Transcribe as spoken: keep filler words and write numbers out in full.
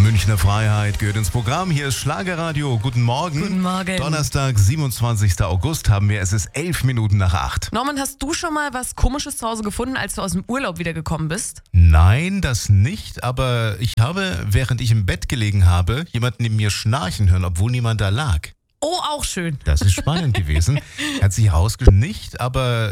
Münchner Freiheit gehört ins Programm. Hier ist Schlagerradio. Guten Morgen. Guten Morgen. Donnerstag, siebenundzwanzigsten August haben wir. Es ist elf Minuten nach acht. Norman, hast du schon mal was Komisches zu Hause gefunden, als du aus dem Urlaub wiedergekommen bist? Nein, das nicht. Aber ich habe, während ich im Bett gelegen habe, jemanden neben mir schnarchen hören, obwohl niemand da lag. Oh, auch schön. Das ist spannend gewesen. Hat sich herausgestellt, nicht, aber